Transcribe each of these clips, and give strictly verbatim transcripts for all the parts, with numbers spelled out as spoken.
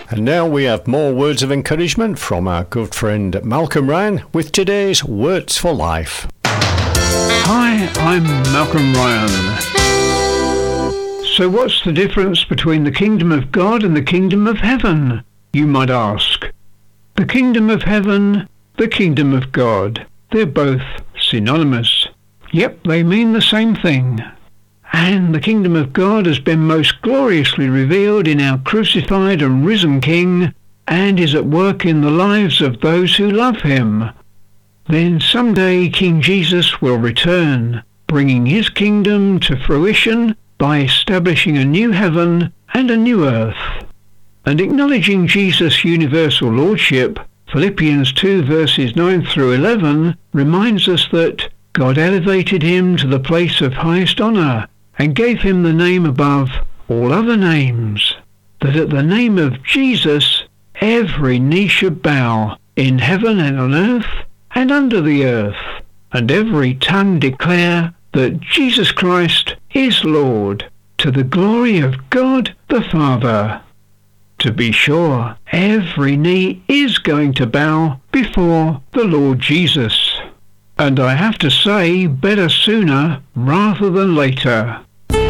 And now we have more words of encouragement from our good friend Malcolm Ryan with today's Words for Life. Hi, I'm Malcolm Ryan. So what's the difference between the kingdom of God and the kingdom of heaven, you might ask? The kingdom of heaven, the kingdom of God, they're both synonymous. Yep, they mean the same thing. And the kingdom of God has been most gloriously revealed in our crucified and risen King, and is at work in the lives of those who love him. Then someday King Jesus will return, bringing his kingdom to fruition by establishing a new heaven and a new earth. And acknowledging Jesus' universal lordship, Philippians two verses nine through eleven reminds us that God elevated him to the place of highest honour, and gave him the name above all other names, that at the name of Jesus every knee should bow, in heaven and on earth and under the earth, and every tongue declare that Jesus Christ is Lord, to the glory of God the Father. To be sure, every knee is going to bow before the Lord Jesus. And I have to say, better sooner rather than later.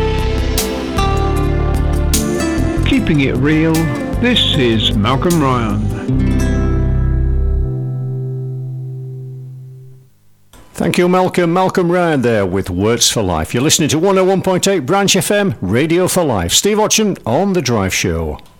Keeping it real, this is Malcolm Ryan. Thank you, Malcolm. Malcolm Ryan there with Words for Life. You're listening to one oh one point eight Branch F M, Radio for Life. Steve Hodgson on The Drive Show.